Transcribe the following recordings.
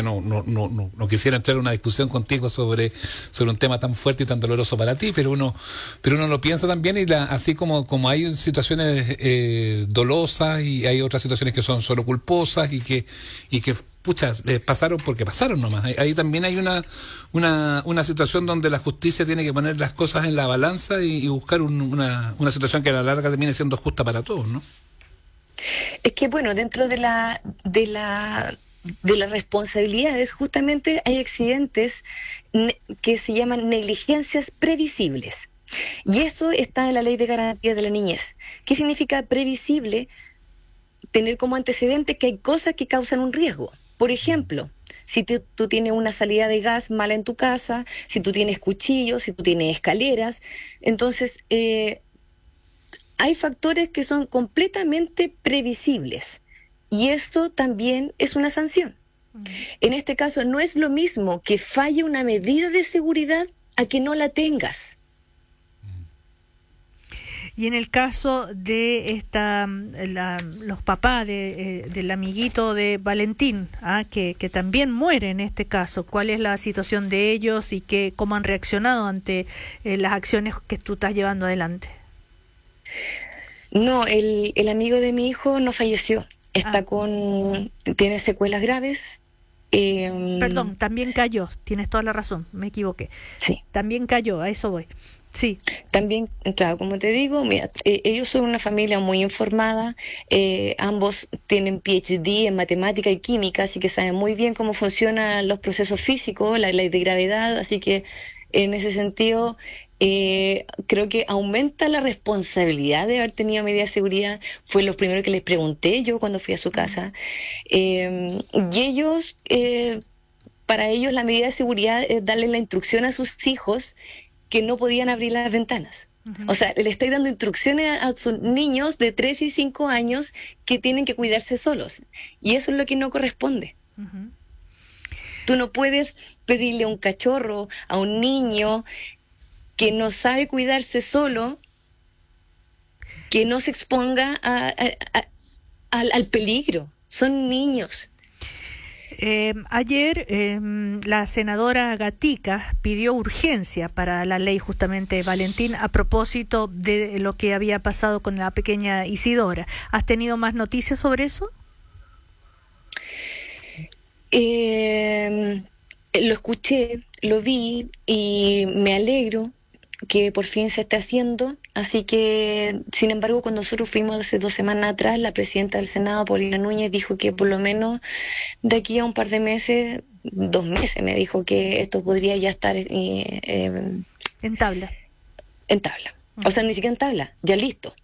porque no quisiera entrar en una discusión contigo sobre un tema tan fuerte y tan doloroso para ti, pero uno lo piensa también, y así como hay situaciones dolosas y hay otras situaciones que son solo culposas y que pucha, pasaron porque pasaron nomás. Ahí también hay una situación donde la justicia tiene que poner las cosas en la balanza y buscar una situación que a la larga termine siendo justa para todos, ¿no? Es que bueno, dentro de las responsabilidades, justamente hay accidentes que se llaman negligencias previsibles. Y eso está en la Ley de Garantía de la Niñez. ¿Qué significa previsible? Tener como antecedente que hay cosas que causan un riesgo. Por ejemplo, si tú tienes una salida de gas mala en tu casa, si tú tienes cuchillos, si tú tienes escaleras, entonces hay factores que son completamente previsibles, y esto también es una sanción. En este caso no es lo mismo que falle una medida de seguridad a que no la tengas. Y en el caso de los papás del amiguito de Valentín, que también muere en este caso, ¿cuál es la situación de ellos y cómo han reaccionado ante las acciones que tú estás llevando adelante? No, el amigo de mi hijo no falleció, tiene secuelas graves. Perdón, también cayó, tienes toda la razón, me equivoqué. Sí. También cayó, a eso voy. Sí. También, claro, como te digo, mira, ellos son una familia muy informada, ambos tienen PhD en matemática y química, así que saben muy bien cómo funcionan los procesos físicos, la ley de gravedad, así que en ese sentido creo que aumenta la responsabilidad de haber tenido medidas de seguridad. Fue lo primero que les pregunté yo cuando fui a su casa. Y ellos, para ellos la medida de seguridad es darle la instrucción a sus hijos que no podían abrir las ventanas. Uh-huh. O sea, le estoy dando instrucciones a sus niños de 3 y 5 años que tienen que cuidarse solos. Y eso es lo que no corresponde. Uh-huh. Tú no puedes pedirle a un cachorro, a un niño que no sabe cuidarse solo, que no se exponga al peligro. Son niños. Ayer la senadora Gatica pidió urgencia para la ley justamente, Valentín, a propósito de lo que había pasado con la pequeña Isidora. ¿Has tenido más noticias sobre eso? Lo escuché, lo vi y me alegro que por fin se esté haciendo. Así que, sin embargo, cuando nosotros fuimos hace 2 semanas atrás, la presidenta del Senado, Paulina Núñez, dijo que por lo menos de aquí a un par de meses, 2 meses, me dijo que esto podría ya estar en tabla. En tabla. O sea, ni siquiera en tabla, ya listo.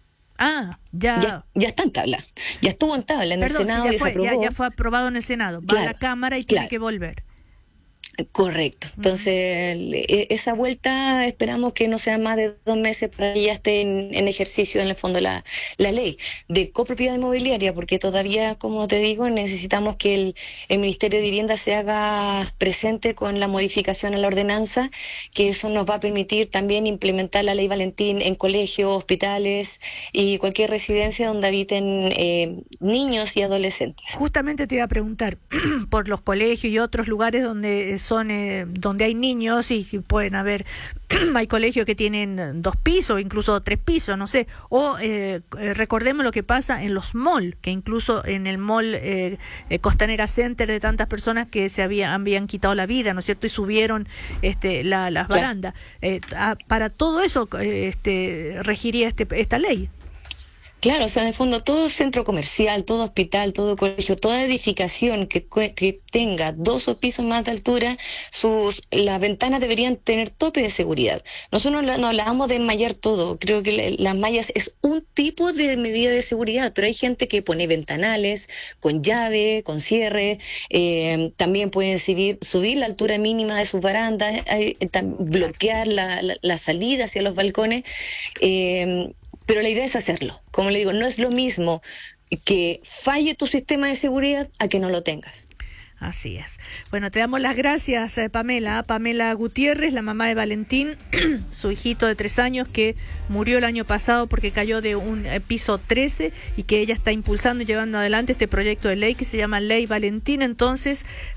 Ya está en tabla. Ya estuvo en tabla en el Senado y se aprobó. Ya fue aprobado en el Senado. Va a la Cámara y tiene que volver. Correcto. Entonces, esa vuelta esperamos que no sea más de 2 meses para que ya esté en ejercicio, en el fondo, la ley de copropiedad inmobiliaria, porque todavía, como te digo, necesitamos que el Ministerio de Vivienda se haga presente con la modificación a la ordenanza, que eso nos va a permitir también implementar la ley Valentín en colegios, hospitales y cualquier residencia donde habiten niños y adolescentes. Justamente te iba a preguntar por los colegios y otros lugares donde hay niños y pueden haber, hay colegios que tienen 2 pisos, incluso 3 pisos, no sé, o recordemos lo que pasa en los malls, que incluso en el mall Costanera Center de tantas personas que habían quitado la vida, ¿no es cierto? Y subieron las barandas. Para todo eso regiría esta ley. Claro, o sea, en el fondo todo centro comercial, todo hospital, todo colegio, toda edificación que tenga 2 pisos más de altura, las ventanas deberían tener tope de seguridad. Nosotros no hablábamos de enmallar todo, creo que las mallas es un tipo de medida de seguridad, pero hay gente que pone ventanales con llave, con cierre, también pueden subir la altura mínima de sus barandas, bloquear la salida hacia los balcones, pero la idea es hacerlo. Como le digo, no es lo mismo que falle tu sistema de seguridad a que no lo tengas. Así es. Bueno, te damos las gracias, Pamela. Pamela Gutiérrez, la mamá de Valentín, su hijito de 3 años que murió el año pasado porque cayó de un piso 13 y que ella está impulsando y llevando adelante este proyecto de ley que se llama Ley Valentín. Entonces,